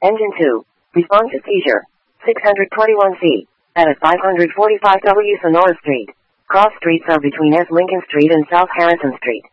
Engine 2. Respond to seizure. 621C. At 545 W Sonora Street. Cross streets are between S. Lincoln Street and South Harrison Street.